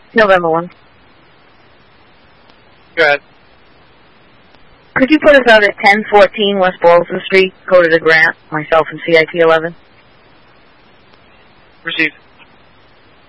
November 1. Go ahead. Could you put us out at 1014 West Boylston Street, code of the grant, myself and CIP 11? Received.